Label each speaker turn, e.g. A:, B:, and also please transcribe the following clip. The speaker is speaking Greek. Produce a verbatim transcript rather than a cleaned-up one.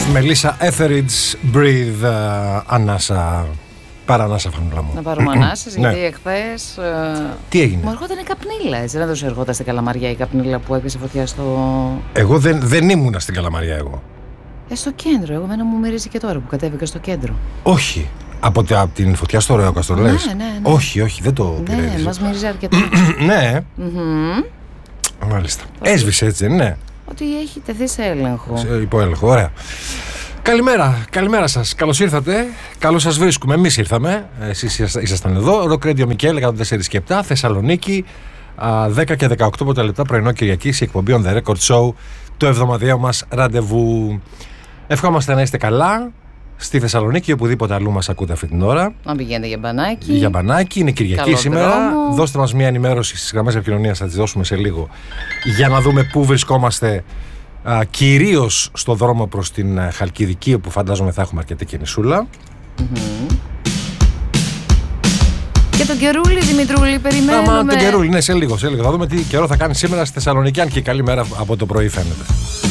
A: Μελίσσα Etheridge, Breathe, uh, ανάσα. Παρά ανάσα, φανούλα μου.
B: Να πάρουμε ανάσες,
A: Ναι.
B: γιατί εχθές. Uh,
A: Τι έγινε?
B: Μου έρχονταν η καπνίλα, έτσι. Δεν του ερχόταν στην Καλαμαριά η καπνίλα που έπιασε φωτιά στο.
A: Εγώ δεν, δεν ήμουνα στην Καλαμαριά, εγώ.
B: Ε, στο κέντρο. Εγώ μένα μου μυρίζει και τώρα που κατέβηκα στο κέντρο.
A: Όχι. Από, τε, από την φωτιά στο Ρέοκα το λες?
B: Ναι, ναι, ναι.
A: Όχι, όχι, δεν το
B: Ναι,
A: πειράζει.
B: μας μυρίζει αρκετά.
A: Ναι,
B: Μμμ.
A: μάλιστα. Έσβησε έτσι, ναι.
B: Ότι έχει τεθεί σε έλεγχο.
A: Σε υπό έλεγχο, ωραία. Καλημέρα, καλημέρα σας. Καλώς ήρθατε. Καλώς σας βρίσκουμε. Εμείς ήρθαμε. Εσείς ήσασταν εδώ. Rock Radio Μικέλ εκατόν τέσσερα και επτά, Θεσσαλονίκη. δέκα και δεκαοκτώ πρώτα λεπτά πρωινό Κυριακής, η εκπομπή On The Record Show, το εβδομαδιαίο μας ραντεβού. Ευχόμαστε να είστε καλά στη Θεσσαλονίκη, οπουδήποτε αλλού μας ακούτε αυτή την ώρα.
B: Να πηγαίνετε για μπανάκι.
A: Για μπανάκι, είναι Κυριακή
B: Καλό
A: σήμερα.
B: δρόμο.
A: Δώστε μας μια ενημέρωση στις γραμμές επικοινωνίας, θα τις δώσουμε σε λίγο, για να δούμε πού βρισκόμαστε, α, κυρίως στο δρόμο προς την α, Χαλκιδική, όπου φαντάζομαι θα έχουμε αρκετή κινησούλα.
B: Mm-hmm. Και τον καιρούλη, Δημητρούλη, περιμένουμε.
A: Άμα τον καιρούλη, ναι, σε λίγο, σε λίγο. Θα δούμε τι καιρό θα κάνει σήμερα στη Θεσσαλονίκη, αν και καλή μέρα από το πρωί φαίνεται.